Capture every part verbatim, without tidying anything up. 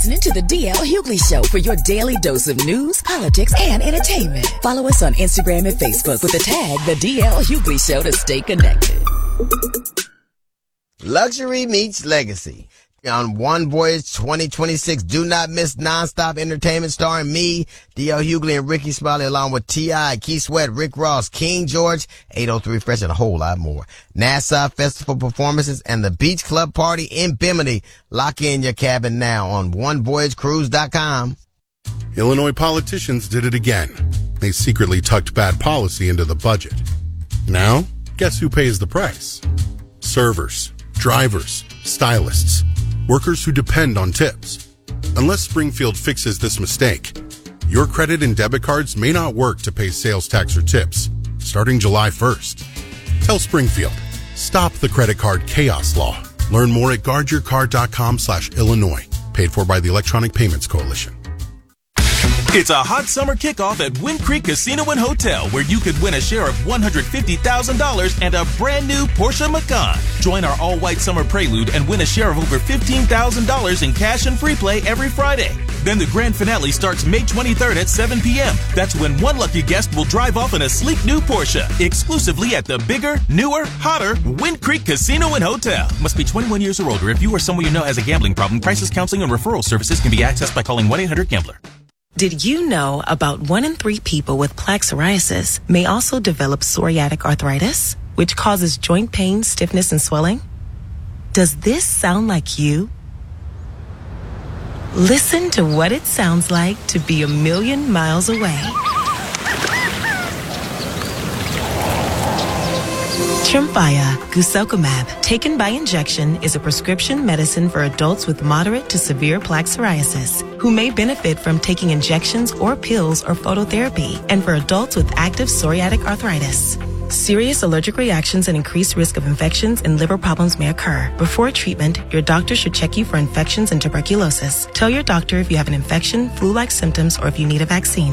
listening to The D L Hughley Show for your daily dose of news, politics, and entertainment. Follow us on Instagram and Facebook with the tag The D L Hughley Show to stay connected. Luxury meets legacy. On One Voyage twenty twenty-six, do not miss nonstop entertainment starring me, D L Hughley, and Ricky Smiley, along with T I, Keith Sweat, Rick Ross, King George, eight oh three Fresh, and a whole lot more. NASA Festival performances and the Beach Club Party in Bimini. Lock in your cabin now on one voyage cruise dot com. Illinois politicians did it again. They secretly tucked bad policy into the budget. Now, guess who pays the price? Servers, drivers, stylists, workers who depend on tips. Unless Springfield fixes this mistake, your credit and debit cards may not work to pay sales tax or tips starting July first. Tell Springfield, stop the credit card chaos law. Learn more at guard your card dot com slash Illinois. Paid for by the Electronic Payments Coalition. It's a hot summer kickoff at Wind Creek Casino and Hotel, where you could win a share of one hundred fifty thousand dollars and a brand new Porsche Macan. Join our all-white summer prelude and win a share of over fifteen thousand dollars in cash and free play every Friday. Then the grand finale starts May twenty-third at seven p.m. That's when one lucky guest will drive off in a sleek new Porsche, exclusively at the bigger, newer, hotter Wind Creek Casino and Hotel. Must be twenty-one years or older. If you or someone you know has a gambling problem, crisis counseling and referral services can be accessed by calling one eight hundred gambler. Did you know about one in three people with plaque psoriasis may also develop psoriatic arthritis, which causes joint pain, stiffness, and swelling? Does this sound like you? Listen to what it sounds like to be a million miles away. Tremfya guselkumab, taken by injection, is a prescription medicine for adults with moderate to severe plaque psoriasis who may benefit from taking injections or pills or phototherapy, and for adults with active psoriatic arthritis. Serious allergic reactions and increased risk of infections and liver problems may occur. Before treatment, your doctor should check you for infections and tuberculosis. Tell your doctor if you have an infection, flu-like symptoms, or if you need a vaccine.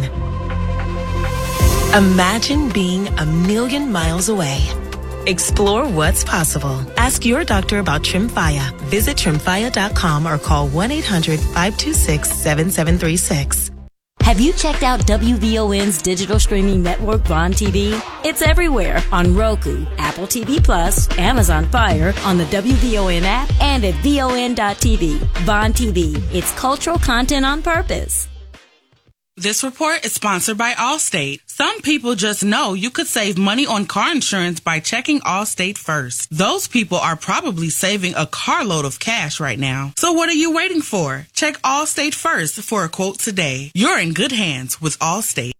Imagine being a million miles away. Explore what's possible. Ask your doctor about Tremfya. Visit tremfya dot com or call one eight hundred five two six seven seven three six. Have you checked out W V O N's digital streaming network, Vaughn T V? It's everywhere on Roku, Apple T V Plus, Amazon Fire, on the W V O N app, and at V O N dot T V. Vaughn T V. It's cultural content on purpose. This report is sponsored by Allstate. Some people just know you could save money on car insurance by checking Allstate first. Those people are probably saving a carload of cash right now. So what are you waiting for? Check Allstate first for a quote today. You're in good hands with Allstate.